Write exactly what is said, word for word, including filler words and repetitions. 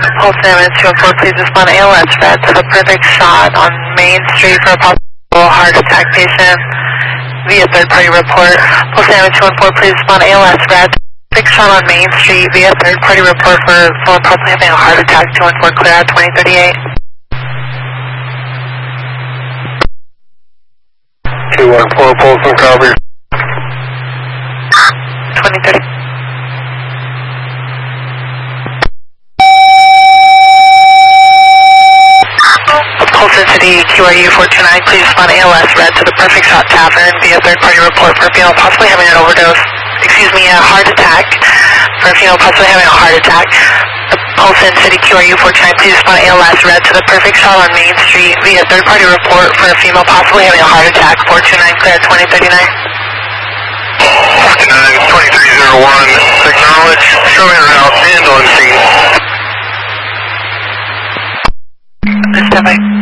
Pulse damage two one four, please respond A L S red to the perfect shot on Main Street for a possible heart attack patient via third party report. Pulse damage two one four, please respond A L S red. Perfect shot on Main Street via third party report for someone possibly having a heart attack. two one four clear out twenty thirty-eight. two one four, pulse and copy. twenty thirty. Pulse City Q R U four two nine, please respond A L S red to the Perfect Shot Tavern via third party report for a female possibly having an overdose, excuse me, a heart attack, for a female possibly having a heart attack. The Pulse City Q R U four two nine, please respond A L S red to the Perfect Shot on Main Street via third party report for a female possibly having a heart attack. four two nine clear twenty thirty-nine. four two nine, twenty-three oh one, acknowledge, showing route and on scene. Stand by.